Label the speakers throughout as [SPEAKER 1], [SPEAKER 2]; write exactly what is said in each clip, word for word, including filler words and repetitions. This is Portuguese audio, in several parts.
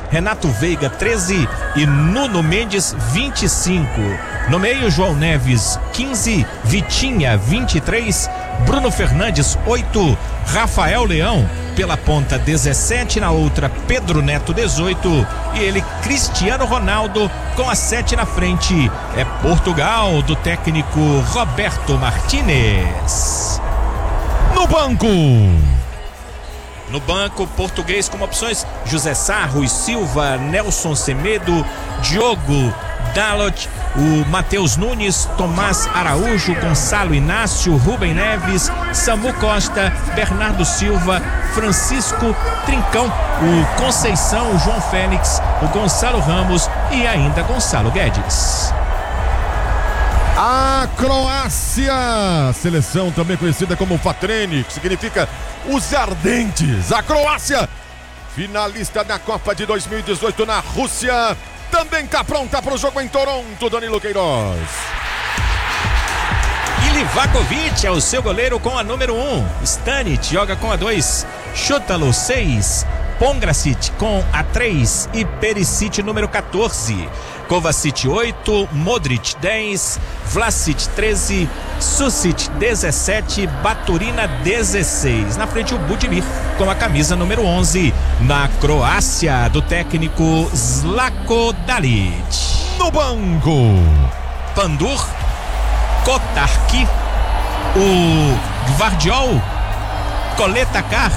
[SPEAKER 1] Renato Veiga, treze e Nuno Mendes, vinte e cinco. No meio, João Neves, quinze, Vitinha, vinte e três, Bruno Fernandes, oito, Rafael Leão, pela ponta, dezessete, na outra, Pedro Neto, dezoito, e ele, Cristiano Ronaldo, com a sete na frente. É Portugal, do técnico Roberto Martínez. No banco. No banco, português com opções: José Sá, Rui Silva, Nelson Semedo, Diogo Dalot, o Matheus Nunes, Tomás Araújo, Gonçalo Inácio, Rubem Neves, Samu Costa, Bernardo Silva, Francisco Trincão, o Conceição, o João Félix, o Gonçalo Ramos e ainda Gonçalo Guedes.
[SPEAKER 2] A Croácia, seleção também conhecida como Fatreni, que significa os ardentes. A Croácia, finalista da Copa de dois mil e dezoito na Rússia, também está pronta para o jogo em Toronto, Danilo Queiroz.
[SPEAKER 1] E Livakovic é o seu goleiro com a número um. Stanic joga com a dois. Šutalo, seis. Pongracic com a três e Perisic número quatorze. Kovacic, oito, Modric, dez, Vlasic, treze, Susic, dezessete, Baturina, dezesseis. Na frente, o Budimir com a camisa número onze. Na Croácia, do técnico Zlatko Dalic.
[SPEAKER 2] No banco,
[SPEAKER 1] Pandur, Kotarski, o Gvardiol, Koletakar,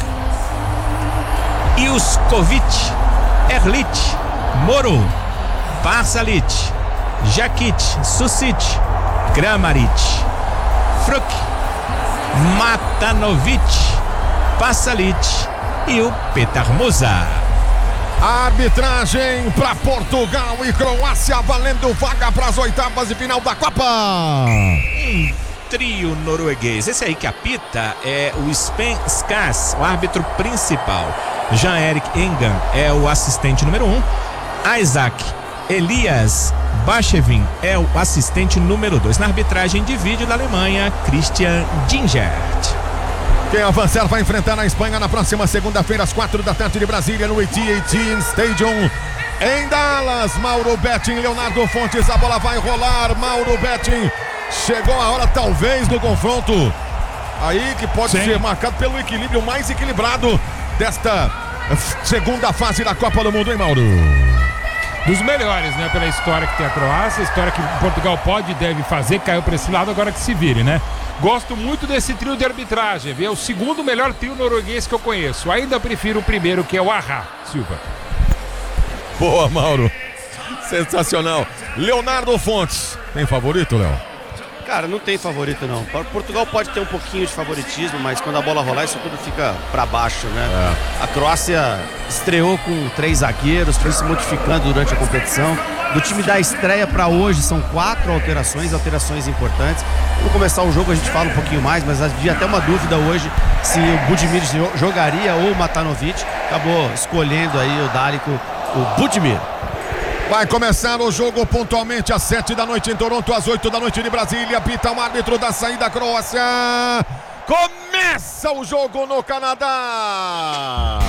[SPEAKER 1] Iuskovic, Erlich, Moro, Pasalic, Jakic, Susic, Kramaric, Fruk, Matanovic, Pasalic e o Petar Musa.
[SPEAKER 2] Arbitragem para Portugal e Croácia, valendo vaga para as oitavas de final da Copa.
[SPEAKER 1] Um trio norueguês. Esse aí que apita é o Sven Skas, o árbitro principal. Jean-Erik Engan é o assistente número um. Isaac Elias Bachevin é o assistente número dois. Na arbitragem de vídeo da Alemanha, Christian Gingert.
[SPEAKER 2] Quem avançar vai enfrentar a Espanha na próxima segunda-feira, às quatro da tarde de Brasília, no A T and T Stadium, em Dallas. Mauro Betting, Leonardo Fontes, a bola vai rolar. Mauro Betting, chegou a hora talvez do confronto aí que pode Sim. ser marcado pelo equilíbrio mais equilibrado desta segunda fase da Copa do Mundo, hein, Mauro?
[SPEAKER 3] Dos melhores, né? Pela história que tem a Croácia, a história que Portugal pode e deve fazer, caiu para esse lado, agora que se vire, né? Gosto muito desse trio de arbitragem, viu? É o segundo melhor trio norueguês que eu conheço. Ainda prefiro o primeiro, que é o Arra Silva.
[SPEAKER 2] Boa, Mauro. Sensacional. Leonardo Fontes, tem favorito, Léo?
[SPEAKER 4] Cara, não tem favorito não. Portugal pode ter um pouquinho de favoritismo, mas quando a bola rolar, isso tudo fica pra baixo, né? É. A Croácia estreou com três zagueiros, foi se modificando durante a competição. Do time da estreia pra hoje são quatro alterações, alterações importantes. Quando começar o jogo a gente fala um pouquinho mais, mas havia até uma dúvida hoje se o Budimir jogaria ou o Matanovic. Acabou escolhendo aí o Dálico, o Budimir.
[SPEAKER 2] Vai começar o jogo pontualmente às sete da noite em Toronto, às oito da noite de Brasília. Apita o árbitro da saída, Croácia. Começa o jogo no Canadá.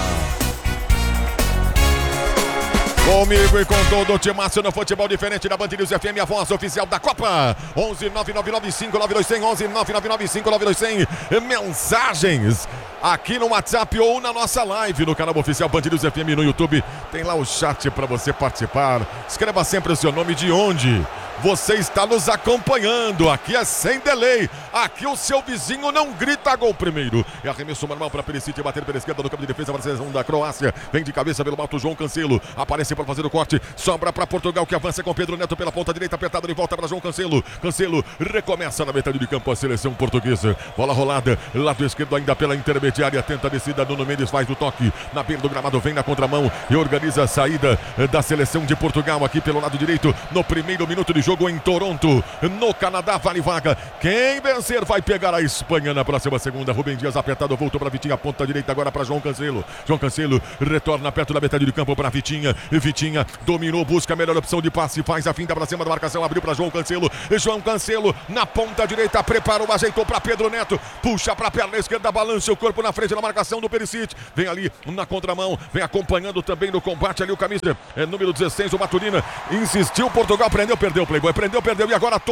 [SPEAKER 2] Comigo e com todo o timaço no futebol diferente da Band News F M, a voz oficial da Copa. onze nove nove nove cinco nove dois zero zero, onze nove nove nove cinco nove dois zero zero. Mensagens aqui no WhatsApp ou na nossa live no canal oficial Band News F M no YouTube. Tem lá o chat para você participar. Escreva sempre o seu nome, de onde você está nos acompanhando. Aqui é sem delay. Aqui o seu vizinho não grita gol primeiro. É arremesso normal para Perisic bater pela esquerda no campo de defesa para a seleção da Croácia. Vem de cabeça pelo alto João Cancelo. Aparece para fazer o corte. Sobra para Portugal, que avança com Pedro Neto pela ponta direita. Apertado de volta para João Cancelo. Cancelo recomeça na metade de campo a seleção portuguesa. Bola rolada. Lado esquerdo ainda pela intermediária. Tenta a descida. Nuno Mendes faz o toque na beira do gramado. Vem na contramão e organiza a saída da seleção de Portugal aqui pelo lado direito. No primeiro minuto de jogo em Toronto, no Canadá, vale vaga. Quem vencer vai pegar a Espanha na próxima segunda. Rubem Dias apertado, voltou para Vitinha, ponta direita agora para João Cancelo. João Cancelo retorna perto da metade do campo para Vitinha. Vitinha dominou, busca a melhor opção de passe, faz a finta pra cima da marcação, abriu pra João Cancelo. João Cancelo na ponta direita, preparou, ajeitou pra Pedro Neto, puxa pra perna esquerda, balança o corpo na frente da marcação do Perisic. Vem ali na contramão, vem acompanhando também no combate ali o camisa é, número dezesseis, o Maturina. Insistiu, Portugal prendeu, perdeu o Playboy, prendeu, perdeu e agora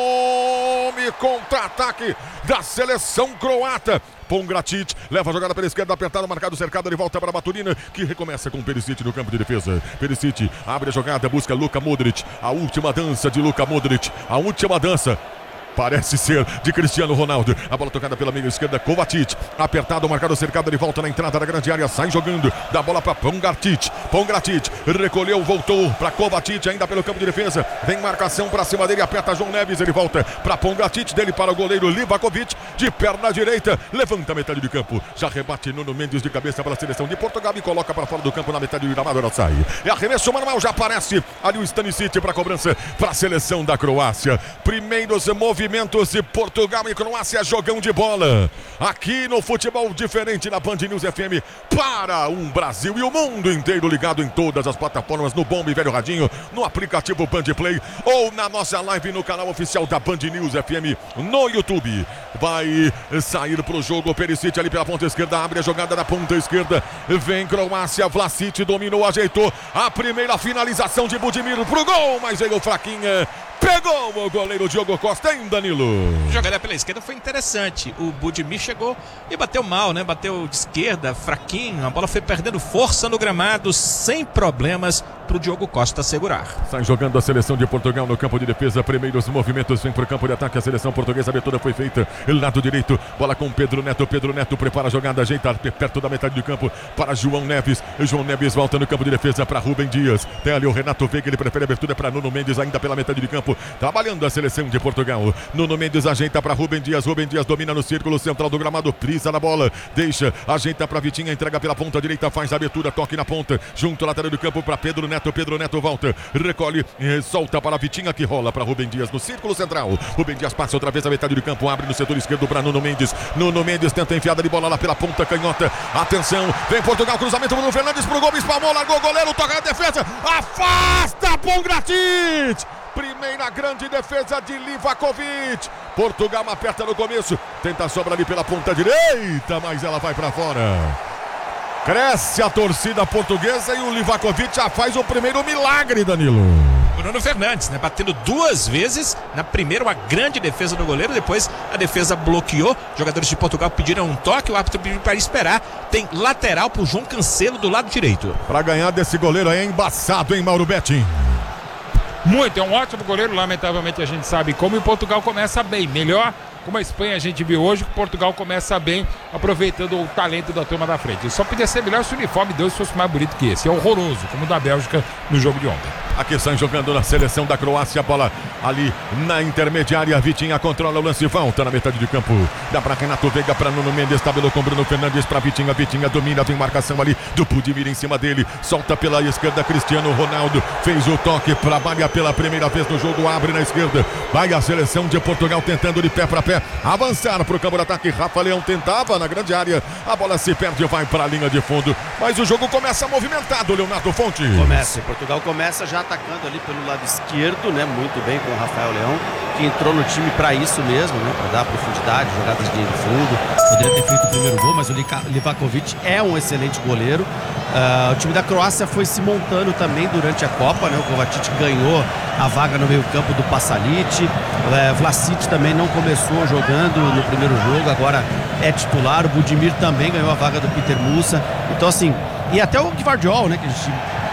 [SPEAKER 2] tome contra-ataque da seleção croata. Pongratic leva a jogada pela esquerda, apertado, marcado, cercado, ele volta para a Maturina, que recomeça com o Perisic no campo de defesa. Perisic abre a jogada, busca Luka Modric, a última dança de Luka Modric, a última dança. Parece ser de Cristiano Ronaldo. A bola tocada pela meia esquerda, Kovacic. Apertado, marcado, cercado, ele volta na entrada da grande área, sai jogando. Dá a bola para Pongratic. Pongratic recolheu, voltou para Kovacic, ainda pelo campo de defesa. Vem marcação para cima dele, aperta João Neves, ele volta para Pongratic, dele para o goleiro Livakovic, de perna direita. Levanta a metade de campo. Já rebate Nuno Mendes de cabeça para a seleção de Portugal e coloca para fora do campo na metade do gramado, ela sai. É arremesso manual, já aparece ali o Stanisic para a cobrança para a seleção da Croácia. Primeiros movimentos de Portugal e Croácia, jogão de bola aqui no Futebol Diferente na Band News F M para um Brasil e o mundo inteiro ligado em todas as plataformas, no bom e velho radinho, no aplicativo Band Play ou na nossa live no canal oficial da Band News F M no YouTube. Vai sair pro jogo o Perisic ali pela ponta esquerda, abre a jogada na ponta esquerda, vem Croácia, Vlasic dominou, ajeitou a primeira finalização de Budimir pro gol, mas veio fraquinha. Pegou o goleiro Diogo Costa, hein, Danilo?
[SPEAKER 1] A jogada pela esquerda foi interessante. O Budimir chegou e bateu mal, né? Bateu de esquerda, fraquinho. A bola foi perdendo força no gramado, sem problemas pro Diogo Costa segurar.
[SPEAKER 2] Sai jogando a seleção de Portugal no campo de defesa. Primeiros movimentos, vem pro campo de ataque. A seleção portuguesa, a abertura foi feita. Lado direito, bola com Pedro Neto. Pedro Neto prepara a jogada, ajeita perto da metade do campo para João Neves. João Neves volta no campo de defesa para Rubem Dias. Tem ali o Renato Veiga, ele prefere a abertura para Nuno Mendes, ainda pela metade de campo. Trabalhando a seleção de Portugal. Nuno Mendes ajeita para Rubem Dias. Rubem Dias domina no círculo central do gramado. Prisa na bola. Deixa, ajeita para Vitinha. Entrega pela ponta direita. Faz a abertura. Toque na ponta. Junto ao lateral do campo para Pedro Neto. Pedro Neto volta. Recolhe. Eh, solta para Vitinha que rola para Rubem Dias no círculo central. Rubem Dias passa outra vez a metade do campo. Abre no setor esquerdo para Nuno Mendes. Nuno Mendes tenta a enfiada de bola lá pela ponta canhota. Atenção. Vem Portugal. Cruzamento. Bruno Fernandes pro gol. Espalmou. Largou o goleiro. Toca na defesa. Afasta Pongratic. Primeira grande defesa de Livakovic. Portugal aperta no começo. Tenta a sobra ali pela ponta direita, mas ela vai para fora. Cresce a torcida portuguesa e o Livakovic já faz o primeiro milagre, Danilo.
[SPEAKER 1] O Bruno Fernandes, né? Batendo duas vezes. Na primeira, uma grande defesa do goleiro. Depois, a defesa bloqueou. Jogadores de Portugal pediram um toque. O árbitro pediu para esperar. Tem lateral pro João Cancelo do lado direito.
[SPEAKER 2] Para ganhar desse goleiro aí é embaçado, hein, Mauro Betting?
[SPEAKER 3] Muito, é um ótimo goleiro, lamentavelmente a gente sabe como, e Portugal começa bem, melhor como a Espanha a gente viu hoje, que Portugal começa bem, aproveitando o talento da turma da frente. Só podia ser melhor se o uniforme Deus fosse mais bonito que esse, é horroroso, como o da Bélgica no jogo de ontem.
[SPEAKER 2] Aqui sai jogando na seleção da Croácia, a bola ali na intermediária, Vitinha controla o lance, volta na metade de campo, dá para Renato Veiga, para Nuno Mendes, tabelou com Bruno Fernandes, para Vitinha, Vitinha domina, vem marcação ali do Budimir em cima dele, solta pela esquerda, Cristiano Ronaldo, fez o toque, trabalha pela primeira vez no jogo, abre na esquerda, vai a seleção de Portugal tentando de pé para pé, avançar para o campo de ataque, Rafa Leão tentava na grande área, a bola se perde, vai para a linha de fundo, mas o jogo começa movimentado, Leonardo Fonte.
[SPEAKER 4] Começa, Portugal começa já atacando ali pelo lado esquerdo, né? Muito bem com o Rafael Leão, que entrou no time para isso mesmo, né? Para dar profundidade, jogadas de fundo. Poderia ter feito o primeiro gol, mas o Livakovic é um excelente goleiro. Uh, o time da Croácia foi se montando também durante a Copa, né? O Kovacic ganhou a vaga no meio-campo do Pasalic. Uh, Vlasic também não começou jogando no primeiro jogo, agora é titular. O Budimir também ganhou a vaga do Peter Musa. Então, assim, e até o Gvardiol, né? Que a gente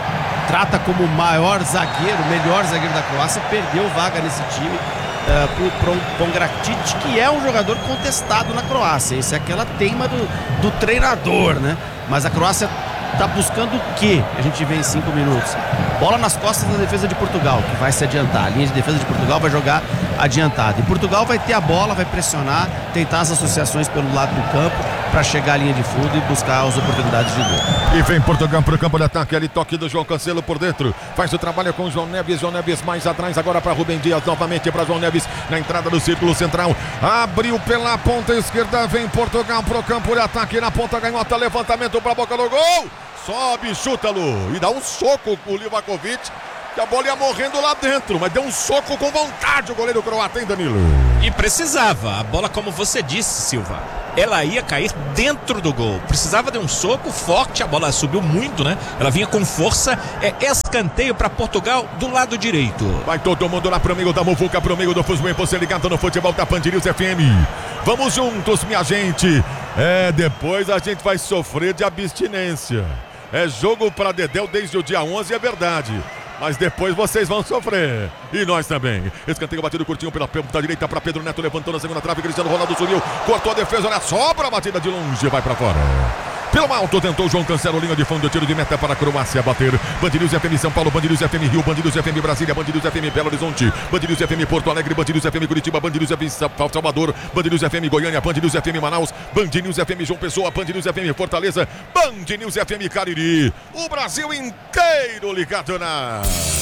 [SPEAKER 4] trata como o maior zagueiro, o melhor zagueiro da Croácia, perdeu vaga nesse time uh, pro Pongratic, que é um jogador contestado na Croácia. Isso é aquela teima do, do treinador, né? Mas a Croácia tá buscando o quê? A gente vê em cinco minutos. Bola nas costas da defesa de Portugal, que vai se adiantar. A linha de defesa de Portugal vai jogar adiantada. E Portugal vai ter a bola, vai pressionar, tentar as associações pelo lado do campo para chegar à linha de fundo e buscar as oportunidades de gol.
[SPEAKER 2] E vem Portugal para o campo de ataque, ali toque do João Cancelo por dentro, faz o trabalho com o João Neves, João Neves mais atrás, agora para Rubem Dias, novamente para João Neves, na entrada do círculo central, abriu pela ponta esquerda, vem Portugal para o campo de ataque, na ponta canhota, levantamento para a boca do gol, Sobe, chuta-lo. E dá um soco com o Livakovic, que a bola ia morrendo lá dentro, mas deu um soco com vontade o goleiro croata, hein, Danilo?
[SPEAKER 1] E precisava. A bola, como você disse, Silva, ela ia cair dentro do gol. Precisava de um soco forte, a bola subiu muito, né? Ela vinha com força. É escanteio para Portugal do lado direito.
[SPEAKER 2] Vai todo mundo lá pro meio da muvuca, pro meio do Fusbem, você ligado no futebol da Band News F M. Vamos juntos, minha gente. É, depois a gente vai sofrer de abstinência. É jogo para Dedéu desde o dia onze, é verdade. Mas depois vocês vão sofrer. E nós também. Escanteio batido curtinho pela ponta direita para Pedro Neto. Levantou na segunda trave. Cristiano Ronaldo subiu. Cortou a defesa. Olha só para a batida de longe. Vai para fora. Pelo alto tentou João Cancelo, linha de fundo, tiro de meta para a Croácia bater. Band News F M São Paulo, Band News F M Rio, Band News F M Brasília, Band News F M Belo Horizonte, Band News F M Porto Alegre, Band News F M Curitiba, Band News F M Salvador, Band News F M Goiânia, Band News F M Manaus, Band News F M João Pessoa, Band News F M Fortaleza, Band News F M Cariri. O Brasil inteiro ligado na...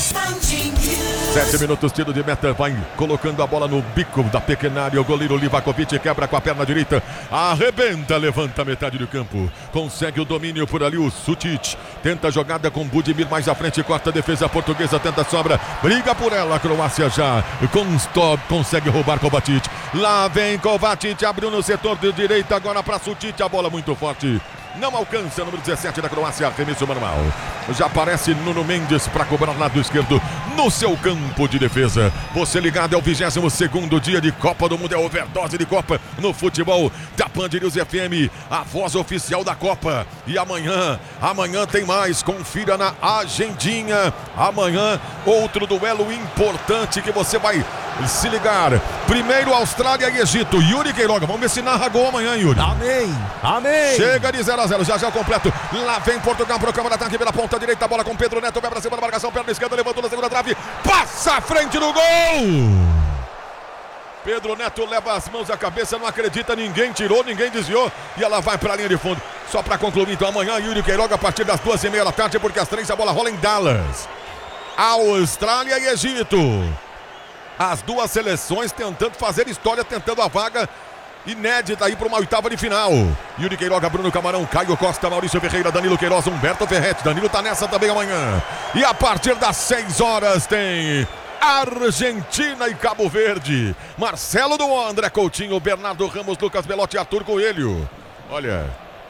[SPEAKER 2] Sete minutos, tiro de meta, vai colocando a bola no bico da pequena área. O goleiro Livakovic quebra com a perna direita, arrebenta, levanta a metade do campo, consegue o domínio por ali. O Sutic tenta a jogada com Budimir mais à frente, corta a defesa portuguesa, tenta a sobra, briga por ela. A Croácia já constou, consegue roubar Kovacic. Lá vem Kovacic, abriu no setor de direita, agora para Sutic, a bola muito forte. Não alcança, número dezessete da Croácia, arremesso manual. Já aparece Nuno Mendes para cobrar lado esquerdo no seu campo de defesa. Você ligado, é o vigésimo segundo dia de Copa do Mundo, é overdose de Copa no futebol da Band News F M, a voz oficial da Copa. E amanhã, amanhã tem mais, confira na agendinha. Amanhã, outro duelo importante que você vai se ligar. Primeiro Austrália e Egito, Yuri Queiroga, vamos ver se narra gol amanhã, Yuri.
[SPEAKER 5] Amém, amém.
[SPEAKER 2] Chega de zero a zero, já já completo. Lá vem Portugal pro câmara, ataque pela ponta direita, a bola com Pedro Neto, vai pra cima da marcação, perna esquerda, levantou na segunda trave, passa à frente do gol. Pedro Neto leva as mãos à cabeça, não acredita, ninguém tirou, ninguém desviou, e ela vai pra linha de fundo. Só pra concluir, então, amanhã, Yuri Queiroga, a partir das duas e meia da tarde, porque às três a bola rola em Dallas. Austrália e Egito. As duas seleções tentando fazer história, tentando a vaga inédita aí para uma oitava de final. Yuri Queiroga, Bruno Camarão, Caio Costa, Maurício Ferreira, Danilo Queiroz, Humberto Ferretti. Danilo tá nessa também amanhã. E a partir das seis horas tem Argentina e Cabo Verde. Marcelo do André Coutinho, Bernardo Ramos, Lucas Belotti e Arthur Coelho. Olha,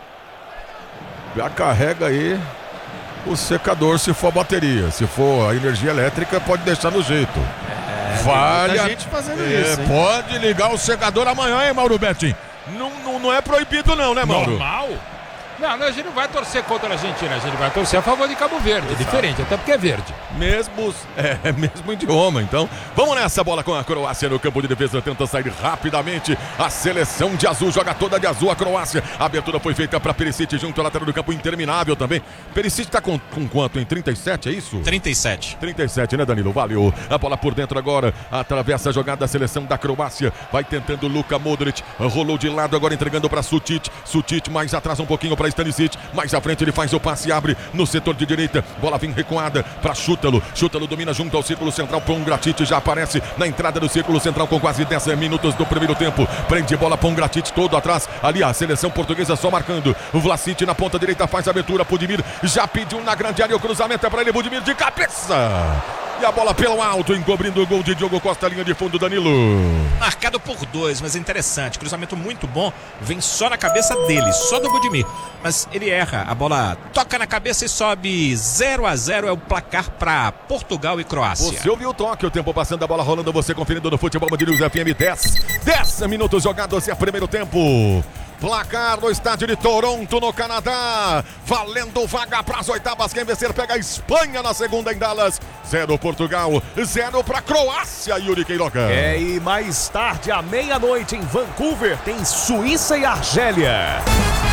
[SPEAKER 2] já carrega aí o secador se for a bateria. Se for a energia elétrica, pode deixar no jeito. Vale,
[SPEAKER 4] muita gente fazendo
[SPEAKER 2] é,
[SPEAKER 4] isso, hein?
[SPEAKER 2] Pode ligar o secador amanhã, hein, Mauro Betting? Não, não, não é proibido não, né, Mauro?
[SPEAKER 3] Normal? Não, não, a gente não vai torcer contra a Argentina, a gente vai torcer a favor de Cabo Verde. Exato. É diferente, até porque é verde.
[SPEAKER 2] Mesmo, é, mesmo idioma, então. Vamos nessa bola com a Croácia no campo de defesa, tenta sair rapidamente. A seleção de azul joga toda de azul a Croácia. A abertura foi feita para Perisic junto ao lateral do campo, interminável também. Perisic tá com, com quanto, em trinta e sete, é isso?
[SPEAKER 1] trinta e sete.
[SPEAKER 2] trinta e sete, né, Danilo? Valeu. A bola por dentro agora, atravessa a jogada da seleção da Croácia. Vai tentando Luka Modric, rolou de lado agora entregando para Sutic. Sutic mais atrás um pouquinho para Stanisic, mais à frente ele faz o passe, abre no setor de direita, bola vem recuada para Chútalo, Chútalo domina junto ao círculo central, Pongracic já aparece na entrada do círculo central com quase dez minutos do primeiro tempo, prende bola Pongracic todo atrás, ali a seleção portuguesa só marcando, o Vlasic na ponta direita faz a abertura, Budimir já pediu na grande área, o cruzamento é para ele, Budimir de cabeça! E a bola pelo alto, encobrindo o gol de Diogo Costa, linha de fundo, Danilo.
[SPEAKER 1] Marcado por dois, mas interessante. Cruzamento muito bom, vem só na cabeça dele, só do Budimir. Mas ele erra, a bola toca na cabeça e sobe. zero a zero é o placar para Portugal e Croácia.
[SPEAKER 2] Você ouviu o toque, o tempo passando, a bola rolando, você conferindo no Futebol Band News F M. dez, dez minutos jogados, é primeiro tempo. Placar no estádio de Toronto, no Canadá. Valendo vaga para as oitavas. Quem vencer pega a Espanha na segunda em Dallas. Zero Portugal, zero para Croácia, Yuri Queiroga.
[SPEAKER 5] É, e mais tarde, à meia-noite, em Vancouver, tem Suíça e Argélia.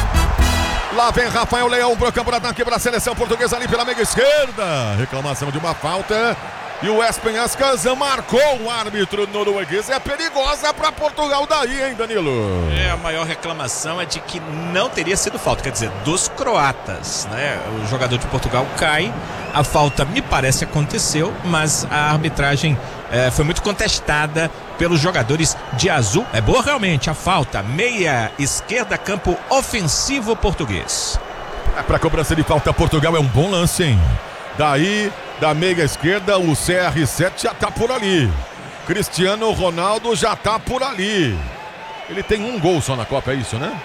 [SPEAKER 2] Lá vem Rafael Leão pro campo de ataque para a seleção portuguesa ali pela meia esquerda. Reclamação de uma falta. E o Espenhascas marcou o árbitro norueguês. É perigosa para Portugal daí, hein, Danilo?
[SPEAKER 1] É, a maior reclamação é de que não teria sido falta, quer dizer, dos croatas, né? O jogador de Portugal cai, a falta me parece aconteceu, mas a arbitragem é, foi muito contestada pelos jogadores de azul. É boa realmente a falta, meia esquerda, campo ofensivo português.
[SPEAKER 2] Para cobrança de falta, Portugal é um bom lance, hein? Daí, da meia esquerda, o C R sete já tá por ali. Cristiano Ronaldo já tá por ali. Ele tem um gol só na Copa, é isso, né?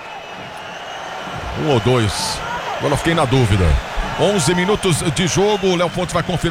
[SPEAKER 2] Um ou dois. Agora eu fiquei na dúvida. onze minutos de jogo, o Léo Fonte vai confirmar.